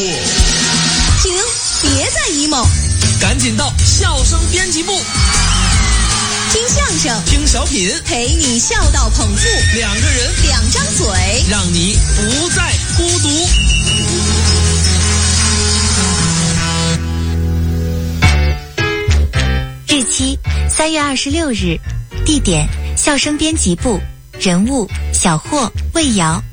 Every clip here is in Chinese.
停，别再 emo， 赶紧到笑声编辑部， 听相声， 听小品， 陪你笑到捧腹， 两个人， 两张嘴， 让你不再孤独。 日期3月26日，地点笑声编辑部，人物小霍、魏瑶。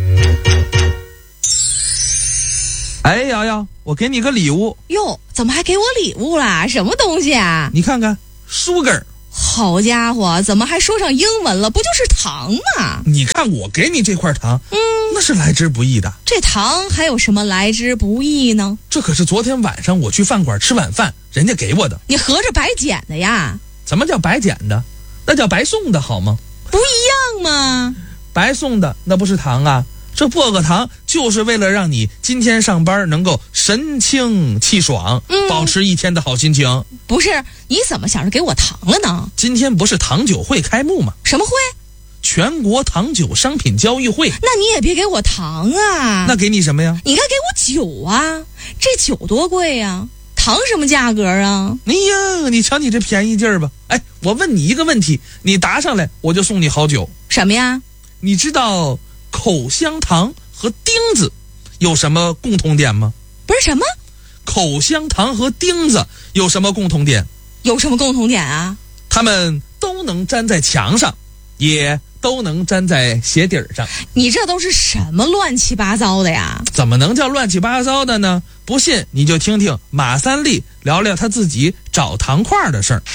哎，瑶瑶，我给你个礼物。 哟，怎么还给我礼物啦？什么东西啊？ 你看看，书根儿。 好家伙，怎么还说上英文了？不就是糖吗？ 你看我给你这块糖，那是来之不易的。 这糖还有什么来之不易呢？ 这可是昨天晚上我去饭馆吃晚饭，人家给我的。 你合着白捡的呀？ 怎么叫白捡的？那叫白送的好吗？ 不一样吗？ 白送的那不是糖啊，这薄荷糖就是为了让你今天上班能够神清气爽，保持一天的好心情。 不是，你怎么想着给我糖了呢？ 今天不是糖酒会开幕吗？ 什么会？ 全国糖酒商品交易会。 那你也别给我糖啊。 那给你什么呀？ 你该给我酒啊，这酒多贵呀，糖什么价格啊？ 哎呀，你瞧你这便宜劲儿吧。哎，我问你一个问题，你答上来我就送你好酒。 什么呀？ 你知道口香糖和钉子有什么共同点吗？ 不是什么？ 口香糖和钉子有什么共同点？ 有什么共同点啊？ 它们都能粘在墙上，也都能粘在鞋底上。 你这都是什么乱七八糟的呀？ 怎么能叫乱七八糟的呢？不信你就听听马三立聊聊他自己找糖块的事儿。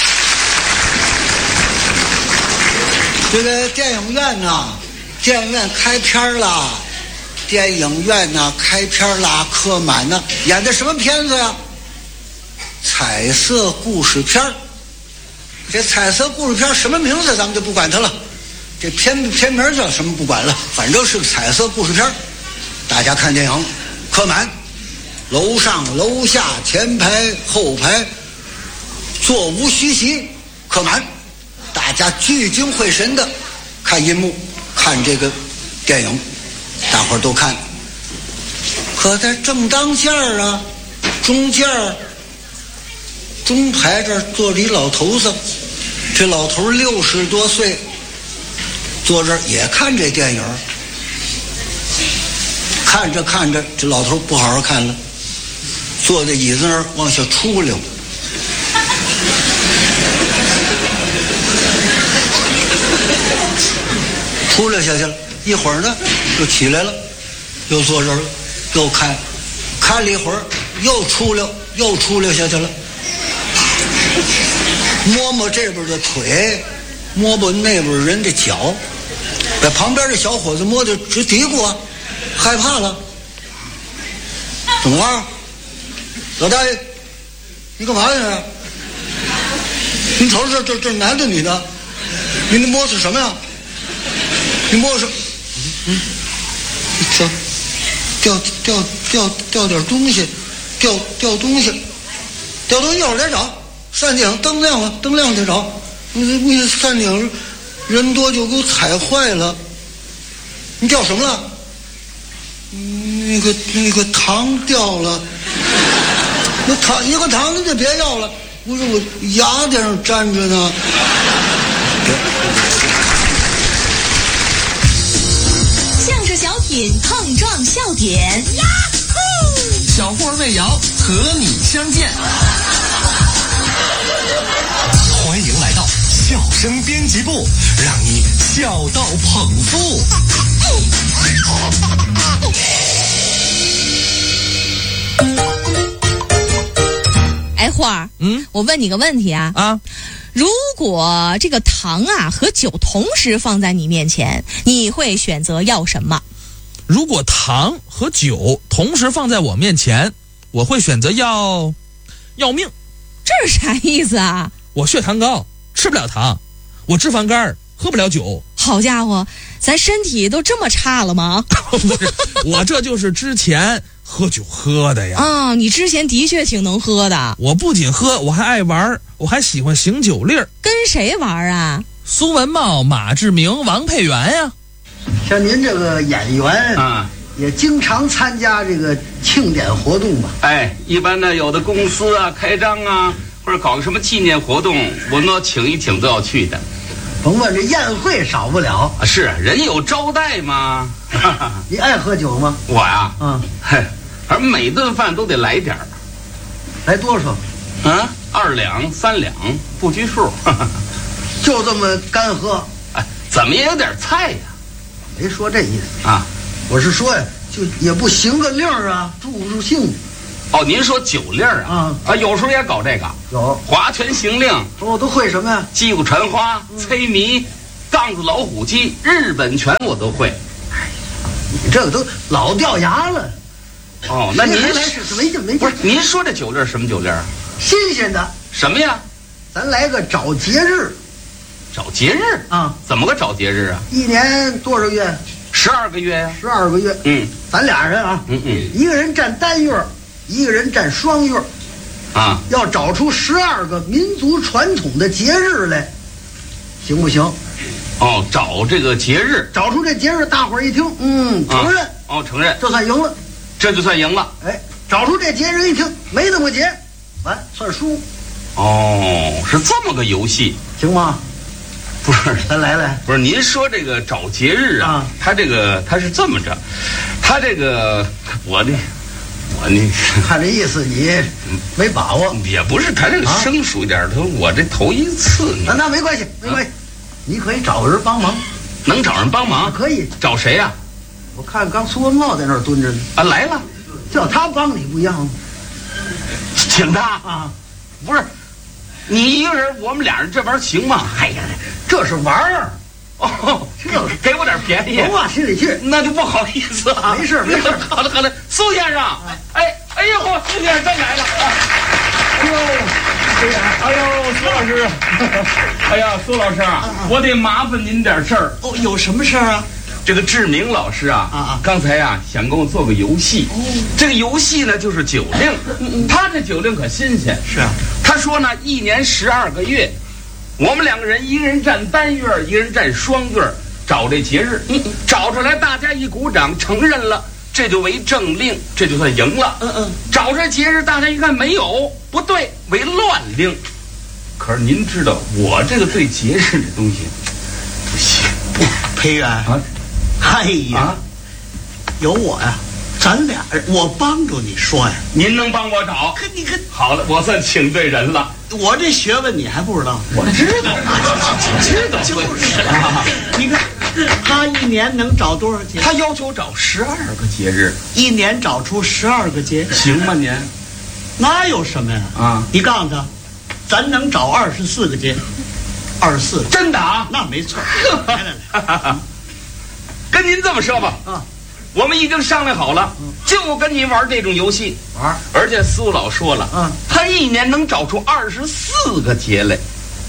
这个电影院呐，电影院开片了，电影院呐开片啦，客满呐，演的什么片子呀？彩色故事片。这彩色故事片什么名字咱们就不管它了，这片名叫什么不管了，反正是个彩色故事片。大家看电影客满，楼上楼下前排后排座无虚席，客满，大家聚精会神的看银幕，看这个电影，大伙儿都看。可在正当间儿啊，中间儿中排这儿坐着一老头子，这老头60多岁，坐这儿也看这电影。看着看着，这老头不好好看了，坐在椅子那儿往下出溜。出溜下去了，一会儿呢又起来了，又坐这儿了，又看了一会儿，又出溜下去了，摸摸这边的腿，摸摸那边人的脚，把旁边的小伙子摸得直嘀咕啊，害怕了。怎么了？老大爷，你干嘛去？您瞅这男的女的？您摸是什么呀？你摸是，掉点东西，掉东西，一会儿再找。山顶灯亮了，灯亮再找。那山顶人多就给我踩坏了。你掉什么了？那个糖掉了。一个糖你就别要了，不是我牙顶上粘着呢。 相声小品碰撞笑点，呀呼！ 小霍魏瑶和你相见。 欢迎来到笑声编辑部，让你笑到捧腹。 哎，花儿，我问你个问题啊，如果这个糖啊和酒同时放在你面前，你会选择要什么？ 如果糖和酒同时放在我面前，我会选择要命。 这是啥意思啊？ 我血糖高，吃不了糖；我脂肪肝，喝不了酒。 好家伙，咱身体都这么差了吗？ 不是，我这就是之前喝酒喝的呀。 啊，你之前的确挺能喝的。 我不仅喝，我还爱玩，我还喜欢行酒令。 跟谁玩啊？ 苏文茂、马志明、王佩元呀。 像您这个演员啊， 也经常参加这个庆典活动吧？ 哎，一般呢，有的公司啊开张啊，或者搞个什么纪念活动，我们请一请都要去的。 甭问，这宴会少不了。 是人有招待嘛。 你爱喝酒吗？ 我呀，嘿，反正每顿饭都得来点儿。 来多少 ？2两3两不拘数。 就这么干喝？ 哎，怎么也有点菜呀？ 没说这意思啊， 我是说呀，就也不行个令儿啊，助不助兴。 哦，您说酒令啊？有时候也搞这个。 有划拳行令。 我都会什么呀？ 击鼓传花、催迷、杠子老虎机、日本拳我都会。 你这个都老掉牙了。 哦，那您来是没劲没劲。 不是，您说这酒令什么酒令？ 新鲜的。 什么呀？ 咱来个找节日。 找节日啊？ 怎么个找节日啊？ 一年多少月 ？12个月呀。 12个月。咱俩人啊。一个人占单月，一个人占双月。 啊， 要找出12个民族传统的节日来，行不行？ 哦，找这个节日， 找出这节日，大伙儿一听，承认。 哦，承认， 这算赢了， 这就算赢了。 哎，找出这节日一听，没那么节，完算输。 哦，是这么个游戏， 行吗？ 不是， 咱来。 不是，您说这个找节日啊，他是这么着，他这个我看这意思你没把握。 也不是，他这个生疏一点，我这头一次。 那没关系，没关系，你可以找人帮忙。 能找人帮忙？ 可以。 找谁呀？ 我看刚苏文茂在那儿蹲着呢。 啊，来了， 叫他帮你不一样吗？ 请他啊，不是，你一个人，我们俩人这玩意儿行吗？ 哎呀，这是玩儿。 哦，给我点便宜， 甭往心里去， 那就不好意思啊。 没事。 好的，苏先生，哎呀，苏先生真来了。哎呦，苏老师，哎呀，苏老师啊，我得麻烦您点事儿。 哦，有什么事儿啊？ 这个志明老师啊，刚才啊想跟我做个游戏。这个游戏呢就是酒令，他这酒令可新鲜。 是啊， 他说呢一年12个月。我们2个人，一个人占单月，一个人占双月，找这节日，找出来大家一鼓掌承认了，这就为正令，这就算赢了。找这节日大家一看没有，不对，为乱令。可是您知道我这个对节日这东西不行。 裴元啊，哎呀，有我呀，咱俩人，我帮助你说呀。 您能帮我找？ 你看， 好了，我算请对人了。 我这学问你还不知道？ 我知道， 就是。你看，他一年能找多少节？ 他要求找12个节日， 一年找出12个节， 行吗您？ 那有什么呀？啊，你告诉他，咱能找24个节，24。 真的啊？ 那没错。来， 跟您这么说吧，我们已经商量好了，就跟您玩这种游戏玩。而且苏老说了，他一年能找出24个节来。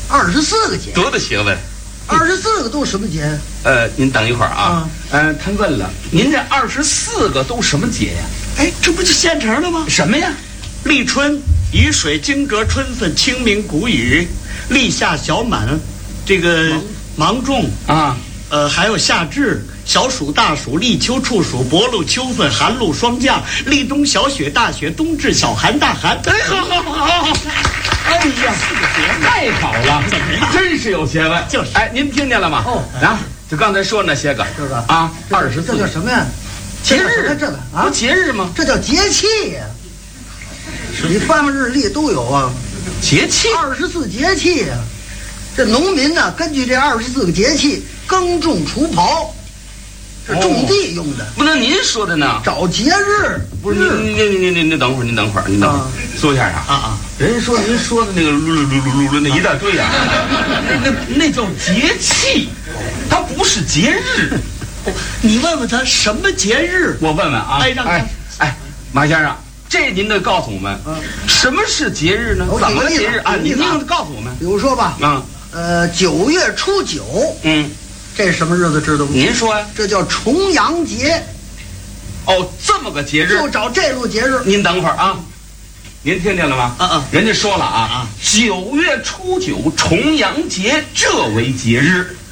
24个节？ 多大学问 ？24个都什么节？ 您等一会儿啊。他问了，您这24个都什么节呀？ 哎，这不就现成了吗？ 什么呀？ 立春、雨水、惊蛰、春分、清明、谷雨、立夏、小满，这个芒种啊， 还有夏至、小暑、大暑、立秋、处暑、薄露、秋分、寒露、霜降、立冬、小雪、大雪、冬至、小寒、大寒。 哎，好！哎呀，太好了，怎么样？真是有学问。就是，哎，您听见了吗？就刚才说那些个， 这个啊，24， 这叫什么呀？ 节日？ 这个啊， 不节日吗？ 这叫节气呀。你翻翻日历都有啊， 节气 24节气呀。这农民呢，根据这24个节气耕种除刨，是种地用的。 不，那您说的呢？ 找节日不是您等会儿，您等会儿，苏先生啊，人家说您说的那个噜那一大堆啊，那叫节气，它不是节日。 你问问他什么节日？ 我问问啊。哎，马先生，这您得告诉我们，什么是节日呢？怎么节日啊？您告诉我们。 比如说吧，9月初9，这是什么日子知道吗？ 您说呀。 这叫重阳节。 哦，这么个节日， 就找这路节日。 您等会儿啊，您听见了吗？人家说了啊，9月初9重阳节，这为节日。 哦，找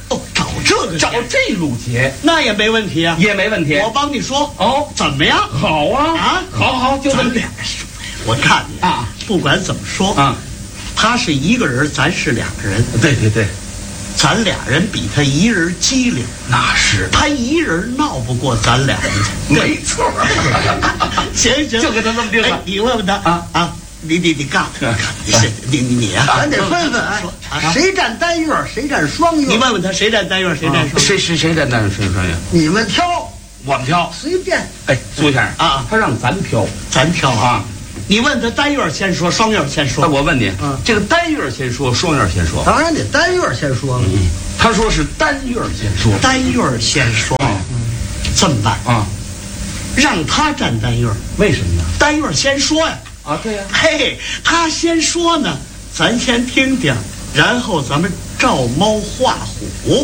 这个找这路节， 那也没问题啊， 也没问题。 我帮你说哦， 怎么样？ 好啊啊， 好，就这么俩说。我看你啊， 不管怎么说啊， 他是一个人，咱是两个人。 对， 咱俩人比他一人机灵， 那是他一人闹不过咱俩人。 没错。 行， 就给他这么定了。 你问问他啊，你告诉你啊， 咱得分分谁占单月，谁占双月。 你问问他谁占单月，谁占双月？ 谁占单月，谁占双月？ 你们挑， 我们挑， 随便。 哎，苏先生啊， 他让咱挑， 啊。你问他单月先说，双月先说。 我问你，这个单月先说，双月先说？ 当然得单月先说了。 他说是单月先说， 单月先说。这么办啊？ 让他占单月， 为什么呢？ 单月先说呀。 啊，对呀。 嘿，他先说呢，咱先听听，然后咱们照猫画虎。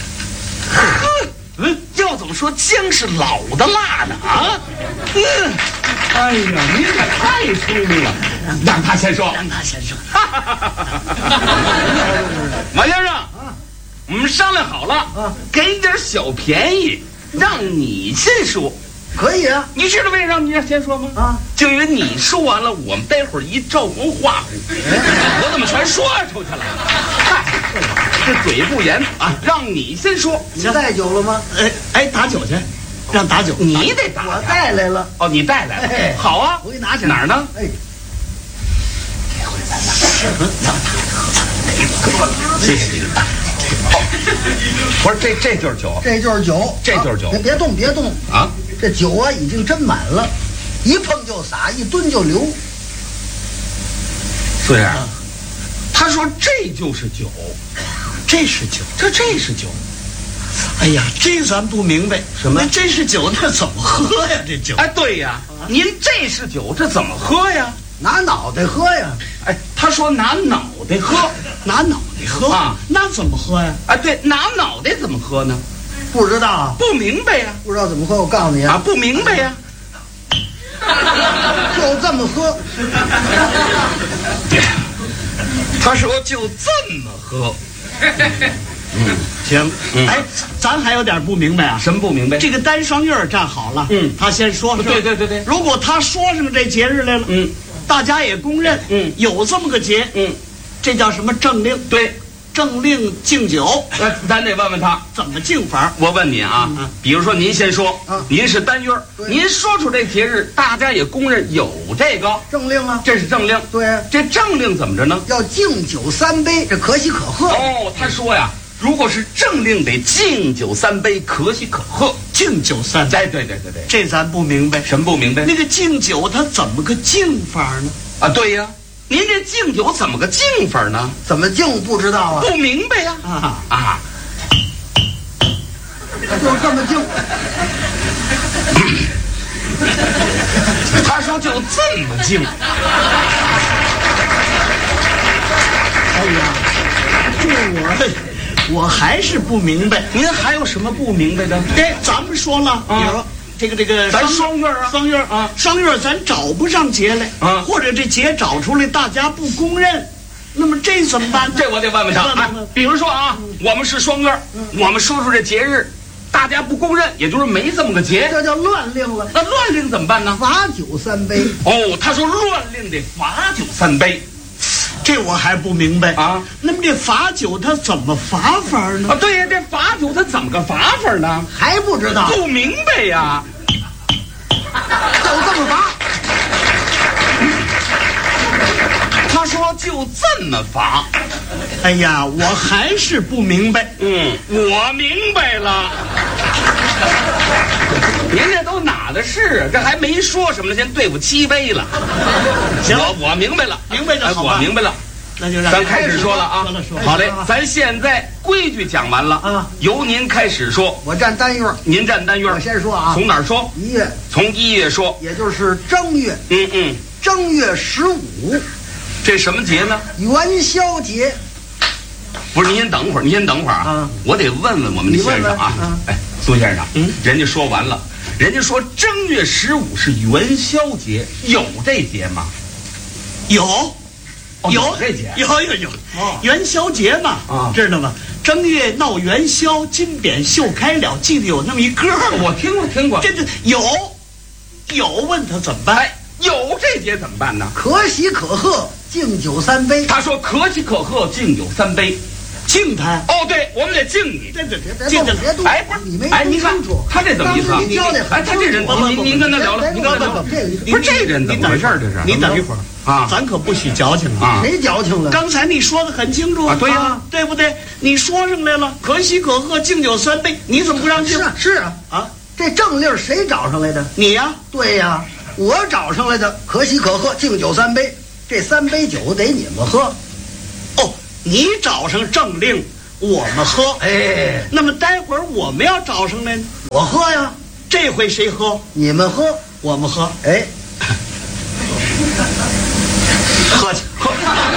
要怎么说姜是老的辣的啊？哎呀，您可太聪明了，让他先说。马先生，我们商量好了，给你点小便宜，让你先说。 可以啊。 你知道为什么让你先说吗？啊，就因为你说完了，我们待会儿一照猫画虎，我怎么全说出去了？这嘴不严啊，让你先说。 你带酒了吗？ 哎，打酒去，让打酒。 你得打， 我带来了。 哦，你带来了。好啊， 我给你拿去。 哪儿呢？ 哎， 这回咱俩谢谢你。不是，这就是酒， 这就是酒， 这就是酒。 别动啊！ 这酒啊已经斟满了，一碰就洒，一蹲就流。 苏先生，他说这就是酒， 这是酒， 这是酒。 哎呀，这咱不明白什么？ 这是酒，那怎么喝呀？这酒？ 哎，对呀，您这是酒，这怎么喝呀？ 拿脑袋喝呀！ 哎，他说拿脑袋喝， 拿脑袋喝啊？ 那怎么喝呀？ 啊，对，拿脑袋怎么喝呢？ 不知道啊， 不明白呀。 不知道怎么喝，我告诉你啊， 不明白呀。 就这么喝。 他说就这么喝。 行。哎，咱还有点不明白啊。 什么不明白？ 这个单双月站好了，他先说。 对。 如果他说上这节日来了，大家也公认，有这么个节，这叫什么政令？ 对。 政令敬酒， 咱得问问他怎么敬法。 我问你啊，比如说您先说，您是单月，您说出这节日，大家也公认有这个政令啊， 这是政令。 对， 这政令怎么着呢？ 要敬酒3杯，这可喜可贺。 哦，他说呀，如果是政令，得敬酒3杯，可喜可贺。 敬酒3杯， 对， 这咱不明白。 什么不明白？ 那个敬酒他怎么个敬法呢？ 啊，对呀。您这敬酒怎么个敬法呢？ 怎么敬不知道啊？ 不明白呀！ 就这么敬。 他说就这么敬。 哎呀，这我还是不明白。 您还有什么不明白的？ 咱们说了，比如这个咱双月啊， 双月咱找不上节来啊，或者这节找出来大家不公认，那么这怎么办呢？ 这我得问问他。比如说啊，我们是双月，我们说出这节日，大家不公认，也就是没这么个节， 这叫乱令了。 那乱令怎么办呢？ 罚酒3杯。 哦，他说乱令得罚酒3杯。 这我还不明白啊。 那么这罚酒他怎么罚法呢？ 啊，对呀，这罚酒他怎么个罚法呢？ 还不知道？ 不明白呀。 就这么罚。 他说就这么罚。 哎呀，我还是不明白。 我明白了。您这都哪的事？这还没说什么呢，先对付7杯了。 行， 我明白了， 明白就好吧。 我明白了。 那就让咱开始说了啊。好嘞，咱现在规矩讲完了啊， 由您开始说。 我占单月， 您占单月。 我先说啊。 从哪儿说 ？1月。 从1月说， 也就是正月。正月15。 这什么节呢？ 元宵节。 不是，您先等会儿，啊！我得问问我们的先生啊。哎，苏先生，人家说完了，人家说正月15是元宵节，有这节吗？ 有。 有这节， 有元宵节嘛，知道吗？ 正月闹元宵，金匾绣开了，记得有那么一歌吗？ 我听过。 这有，问他怎么办？ 有这节怎么办呢？ 可喜可贺，敬酒3杯。 他说可喜可贺，敬酒3杯。 敬他？ 哦，对，我们得敬你。 对， 敬他。 哎，不是， 你没你看他这怎么意思啊？ 你交代他这人，您跟他聊聊，您跟他聊。不是这人怎么回事？这是？ 你等一会儿啊，咱可不许矫情啊！ 谁矫情了？ 刚才你说的很清楚啊，对呀， 对不对？你说上来了，可喜可贺，敬酒3杯，你怎么不让敬？ 是啊，这正令谁找上来的？ 你呀？ 对呀，我找上来的，可喜可贺，敬酒3杯，这3杯酒得你们喝。 哦，你找上正令。我们喝， 哎， 那么待会儿我们要找上来呢， 我喝呀。 这回谁喝？ 你们喝， 我们喝。 哎， 喝去，喝。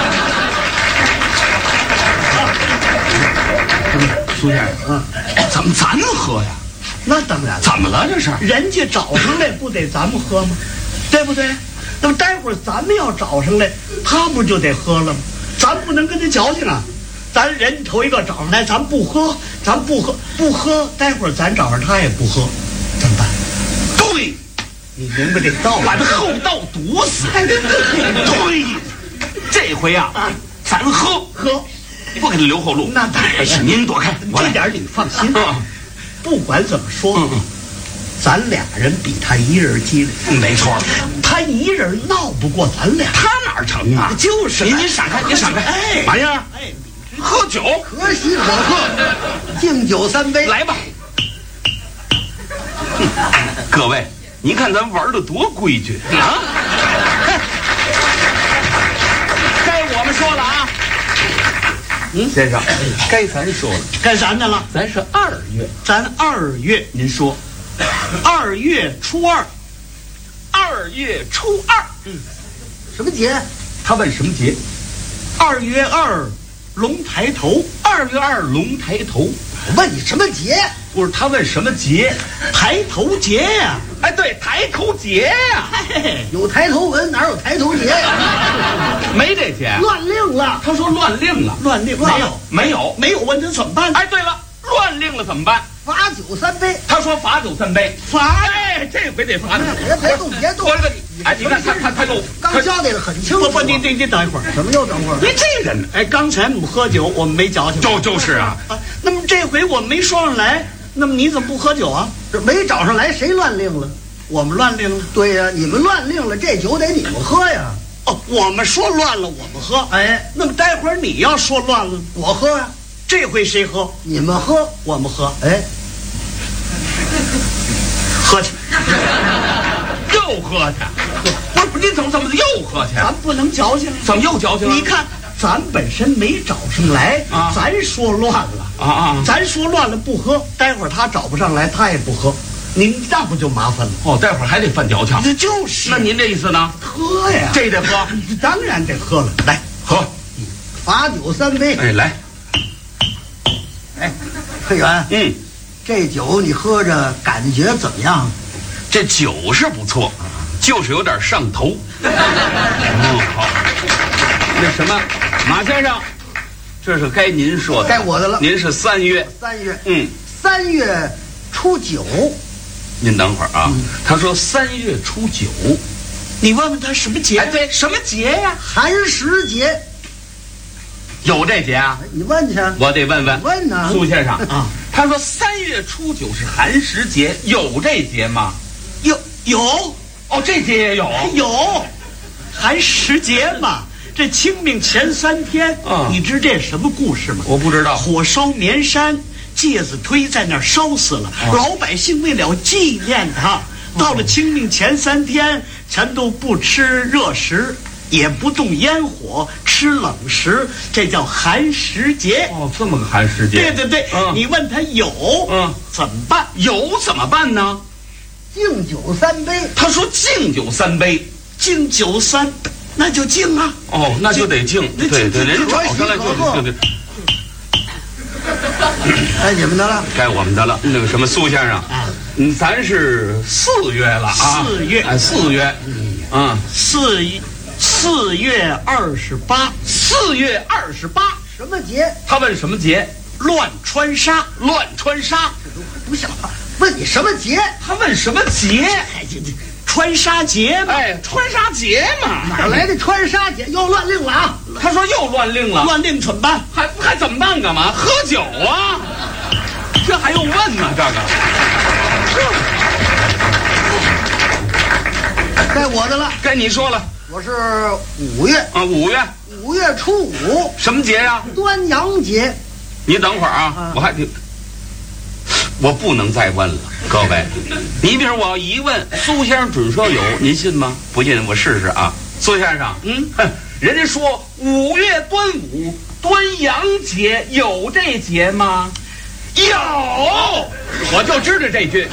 苏先生，怎么咱喝呀？ 那当然了。 怎么了这是？ 人家找上来不得咱们喝吗？对不对？那么待会儿咱们要找上来，他不就得喝了吗？咱不能跟他矫情啊。咱人头一个找上来，咱不喝，不喝，待会儿咱找上他也不喝，怎么办？ 对， 你明白这道理？ 把他后道堵死。对，这回啊，咱喝，不给他留后路。 那当然是， 您躲开， 这点你放心。不管怎么说，咱俩人比他一人机灵。 没错， 他一人闹不过咱俩， 他哪成啊？ 就是， 您闪开，您闪开。 哎， 玩意儿，喝酒， 可喜可贺，敬酒3杯， 来吧。各位，您看咱玩的多规矩啊！该我们说了啊。先生，该咱说了， 该咱的了。 咱是2月， 咱2月， 您说 ，2月初2，2 月初2， 什么节？ 他问什么节 ？2月2，龙抬头。 2月2，龙抬头。 我问你什么节？ 不是，他问什么节？ 抬头节呀！ 哎，对，抬头节呀！ 有抬头纹，哪有抬头节呀？ 没这节， 乱令了。 他说乱令了， 乱令没有，问他怎么办？ 哎，对了，乱令了怎么办？ 罚酒3杯。 他说罚酒3杯， 罚！ 哎，这回得罚。 别动！ 我这个，哎，你看他动， 刚交代的很清楚。 不，你等一会儿。 什么又等会儿？ 你这人， 哎，刚才我们喝酒，我们没矫情。 就是啊。 那么这回我们没说上来，那么你怎么不喝酒啊？ 这没找上来，谁乱令了？ 我们乱令了。 对呀，你们乱令了，这酒得你们喝呀。 哦，我们说乱了，我们喝。 哎， 那么待会儿你要说乱了， 我喝呀。 这回谁喝？ 你们喝， 我们喝。 哎， 喝去。 又喝去？不是，你怎么又喝去？ 咱不能矫情。 怎么又矫情了？ 你看，咱本身没找上来啊，咱说乱了啊， 咱说乱了不喝，待会儿他找不上来，他也不喝，您那不就麻烦了？ 哦，待会儿还得犯矫情。 这就是。 那您这意思呢？ 喝呀， 这得喝， 当然得喝了。来喝， 罚酒3杯。 哎，来。 哎，佩元，这酒你喝着感觉怎么样？ 这酒是不错，就是有点上头。好。那什么，马先生，这是该您说的， 该我的了。 您是3月 ，3月 ，3月初9。 您等会儿啊，他说3月初9， 你问问他什么节？ 哎，对，什么节呀？ 寒食节。 有这节啊？ 你问去。 我得问问。 问呢？ 苏先生啊，他说3月初9是寒食节，有这节吗？ 有。 哦，这节也有。 有，寒食节嘛。这清明前3天，你知这什么故事吗？ 我不知道。 火烧绵山，介子推在那儿烧死了。老百姓为了纪念他，到了清明前3天，全都不吃热食，也不动烟火，吃冷食，这叫寒食节。 哦，这么个寒食节。 对，你问他有，怎么办？ 有怎么办呢？ 敬酒3杯。 他说敬酒3杯， 敬酒3。那就敬啊！ 哦，那就得敬。对，人找上来就对。 该你们的了， 该我们的了。那个什么，苏先生，咱是4月了啊 ，4月 ，4月 ，4月28，4月28， 什么节？他问什么节？ 乱穿纱， 乱穿纱， 不像话。问你什么节？ 他问什么节？ 哎，这穿纱节嘛， 哎，穿纱节嘛， 哪来的穿纱节？又乱令了啊！ 他说又乱令了， 乱令怎么办？ 还怎么办？干嘛？喝酒啊？这还用问呢？这个， 该我的了， 该你说了。 我是5月啊，5月 ，5月初5， 什么节呀？ 端阳节。 你等会儿啊，我不能再问了，各位。你比如我要一问，苏先生准说有，您信吗？不信我试试啊。苏先生，人家说5月端午，端阳节，有这节吗？有，我就知道这句。